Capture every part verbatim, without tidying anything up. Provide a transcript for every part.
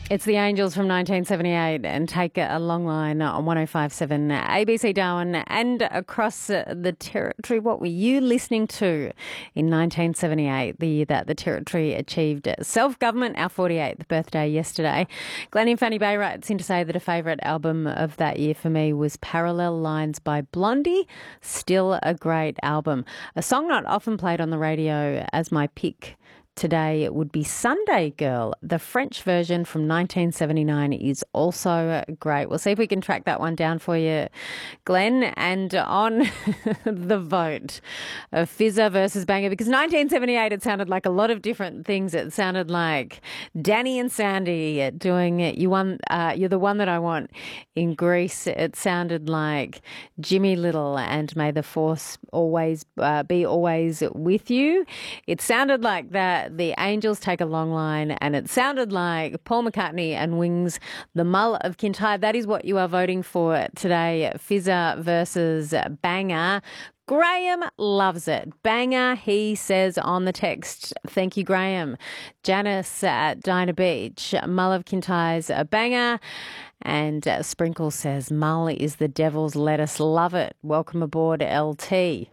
It's the Angels from nineteen seventy-eight and Take a Long Line on one oh five point seven A B C Darwin and across the Territory. What were you listening to in nineteen seventy-eight, the year that the Territory achieved self-government, our forty-eighth birthday yesterday? Glenn in Fanny Bay writes in to say that a favourite album of that year for me was Parallel Lines by Blondie. Still a great album. A song not often played on the radio as my pick today it would be Sunday Girl. The French version from nineteen seventy-nine is also great. We'll see if we can track that one down for you, Glenn. And on the vote of Fizzer versus Banger, because nineteen seventy-eight it sounded like a lot of different things. It sounded like Danny and Sandy doing it. You won, uh, You're the One That I Want in Greece. It sounded like Jimmy Little and May the Force always uh, be always with you. It sounded like that. The Angels Take a Long Line, and it sounded like Paul McCartney and Wings, The Mull of Kintyre. That is what you are voting for today, Fizzer versus Banger. Graham loves it. Banger, he says on the text. Thank you, Graham. Janice at Dinah Beach, Mull of Kintyre's a banger. And uh, Sprinkle says, Mull is the devil's lettuce. Love it. Welcome aboard, L T.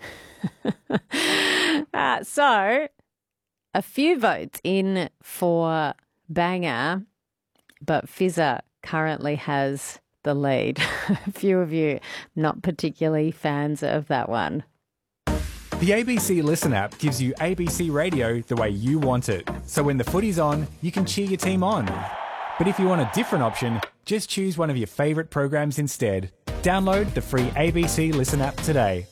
uh, so... A few votes in for Banger, but Fizzer currently has the lead. A few of you not particularly fans of that one. The A B C Listen app gives you A B C radio the way you want it. So when the footy's on, you can cheer your team on. But if you want a different option, just choose one of your favourite programs instead. Download the free A B C Listen app today.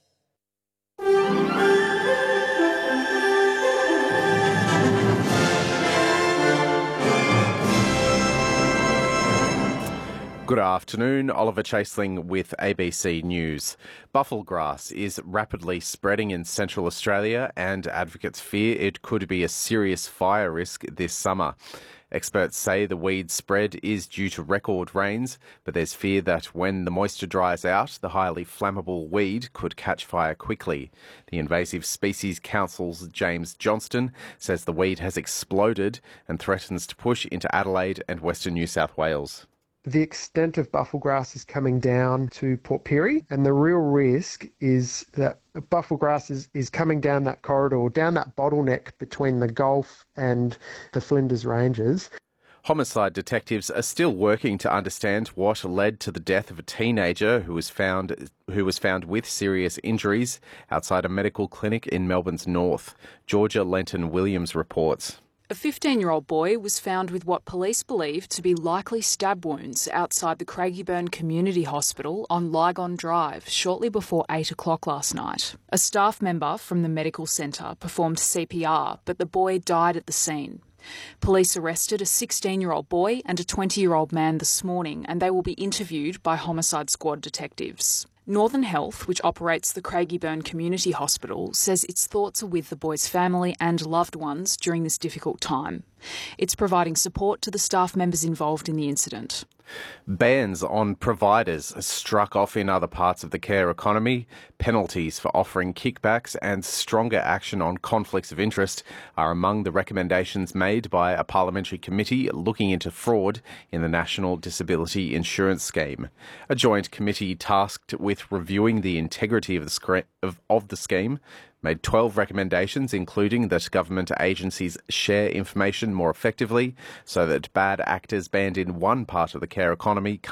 Good afternoon, Oliver Chaseling with A B C News. Bufflegrass is rapidly spreading in Central Australia and advocates fear it could be a serious fire risk this summer. Experts say the weed spread is due to record rains, but there's fear that when the moisture dries out, the highly flammable weed could catch fire quickly. The Invasive Species Council's James Johnston says the weed has exploded and threatens to push into Adelaide and Western New South Wales. The extent of bufflegrass is coming down to Port Pirie, and the real risk is that bufflegrass is, is coming down that corridor, down that bottleneck between the Gulf and the Flinders Ranges. Homicide detectives are still working to understand what led to the death of a teenager who was found who was found with serious injuries outside a medical clinic in Melbourne's north. Georgia Lenton Williams reports. A fifteen-year-old boy was found with what police believe to be likely stab wounds outside the Craigieburn Community Hospital on Lygon Drive shortly before eight o'clock last night. A staff member from the medical centre performed C P R, but the boy died at the scene. Police arrested a sixteen-year-old boy and a twenty-year-old man this morning, and they will be interviewed by Homicide Squad detectives. Northern Health, which operates the Craigieburn Community Hospital, says its thoughts are with the boy's family and loved ones during this difficult time. It's providing support to the staff members involved in the incident. Bans on providers struck off in other parts of the care economy. Penalties for offering kickbacks and stronger action on conflicts of interest are among the recommendations made by a parliamentary committee looking into fraud in the National Disability Insurance Scheme. A joint committee tasked with reviewing the integrity of the, scre- of, of the scheme made twelve recommendations, including that government agencies share information more effectively so that bad actors banned in one part of the care economy